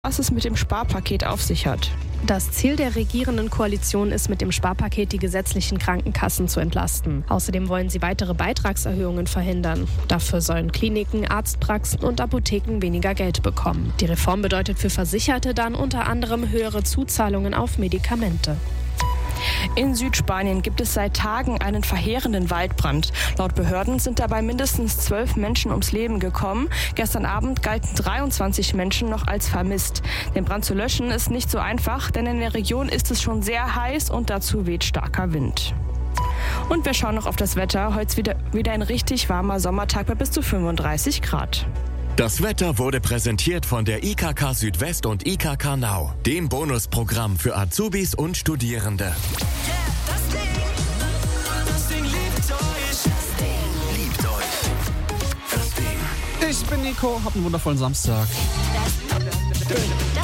was es mit dem Sparpaket auf sich hat. Das Ziel der regierenden Koalition ist, mit dem Sparpaket die gesetzlichen Krankenkassen zu entlasten. Außerdem wollen sie weitere Beitragserhöhungen verhindern. Dafür sollen Kliniken, Arztpraxen und Apotheken weniger Geld bekommen. Die Reform bedeutet für Versicherte dann unter anderem höhere Zuzahlungen auf Medikamente. In Südspanien gibt es seit Tagen einen verheerenden Waldbrand. Laut Behörden sind dabei mindestens 12 Menschen ums Leben gekommen. Gestern Abend galten 23 Menschen noch als vermisst. Den Brand zu löschen ist nicht so einfach, denn in der Region ist es schon sehr heiß und dazu weht starker Wind. Und wir schauen noch auf das Wetter. Heute ist wieder ein richtig warmer Sommertag bei bis zu 35 Grad. Das Wetter wurde präsentiert von der IKK Südwest und IKK Now, dem Bonusprogramm für Azubis und Studierende. Das Ding liebt euch. Ich bin Nico, hab einen wundervollen Samstag.